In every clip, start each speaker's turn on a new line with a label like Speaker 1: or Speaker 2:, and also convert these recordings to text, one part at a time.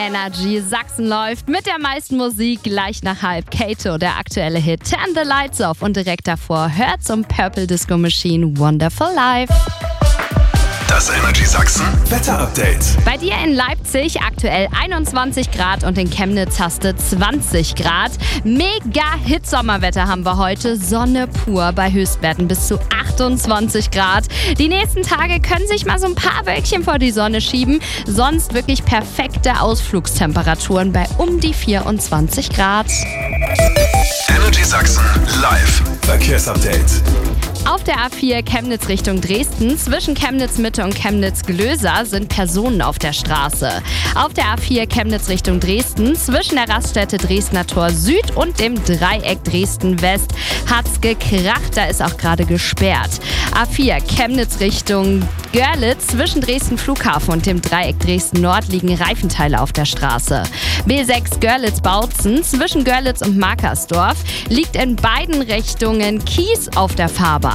Speaker 1: Energy Sachsen läuft mit der meisten Musik gleich nach halb. Kato, der aktuelle Hit Turn the Lights Off und direkt davor hört zum Purple Disco Machine Wonderful Life.
Speaker 2: Das Energy Sachsen Wetter-Update.
Speaker 1: Bei dir in Leipzig aktuell 21 Grad und in Chemnitz hast du 20 Grad. Mega Hit-Sommerwetter haben wir heute. Sonne pur bei Höchstwerten bis zu 28 Grad. Die nächsten Tage können sich mal so ein paar Wölkchen vor die Sonne schieben. Sonst wirklich perfekte Ausflugstemperaturen bei um die 24 Grad.
Speaker 2: Energy Sachsen live Verkehrsupdate.
Speaker 1: Auf der A4 Chemnitz Richtung Dresden, zwischen Chemnitz Mitte und Chemnitz Glöser sind Personen auf der Straße. Auf der A4 Chemnitz Richtung Dresden, zwischen der Raststätte Dresdner Tor Süd und dem Dreieck Dresden West hat's gekracht, da ist auch gerade gesperrt. A4 Chemnitz Richtung Görlitz, zwischen Dresden Flughafen und dem Dreieck Dresden Nord liegen Reifenteile auf der Straße. B6 Görlitz-Bautzen, zwischen Görlitz und Markersdorf liegt in beiden Richtungen Kies auf der Fahrbahn.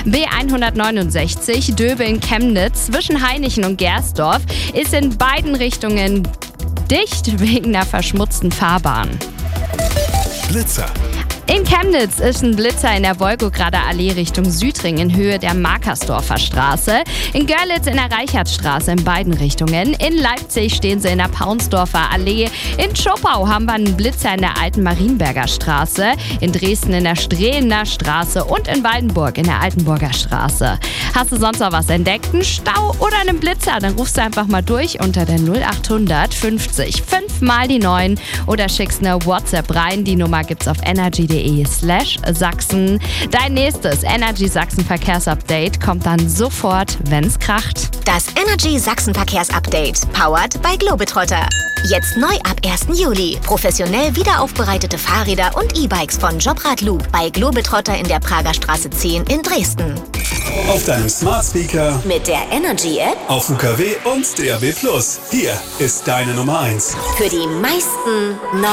Speaker 1: B169 Döbeln-Chemnitz, zwischen Hainichen und Gersdorf ist in beiden Richtungen dicht wegen einer verschmutzten Fahrbahn.
Speaker 2: Blitzer.
Speaker 1: In Chemnitz ist ein Blitzer in der Wolgograder Allee Richtung Südring in Höhe der Markersdorfer Straße. In Görlitz in der Reichertstraße in beiden Richtungen. In Leipzig stehen sie in der Paunsdorfer Allee. In Schopau haben wir einen Blitzer in der alten Marienberger Straße. In Dresden in der Strehlener Straße und in Waldenburg in der Altenburger Straße. Hast du sonst noch was entdeckt? Einen Stau oder einen Blitzer? Dann rufst du einfach mal durch unter der 0800 50 5 mal die 9 oder schickst eine WhatsApp rein. Die Nummer gibt's auf energy.de/Sachsen. Dein nächstes Energy Sachsen Verkehrsupdate kommt dann sofort, wenn's kracht.
Speaker 3: Das Energy Sachsen Verkehrsupdate, powered by Globetrotter. Jetzt neu ab 1. Juli. Professionell wiederaufbereitete Fahrräder und E-Bikes von Jobrad Loop bei Globetrotter in der Prager Straße 10 in Dresden.
Speaker 2: Auf deinem Smart Speaker,
Speaker 3: Mit der Energy App
Speaker 2: auf UKW und DAB+. Hier ist deine Nummer 1.
Speaker 3: für die meisten